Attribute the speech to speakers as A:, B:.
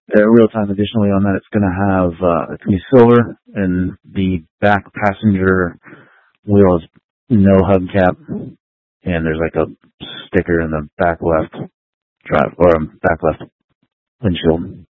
A: Real time. Additionally, on that, it's going to have it's going to be silver, and the back passenger wheel is no hubcap, and there's like a sticker in the back left drive or back left windshield.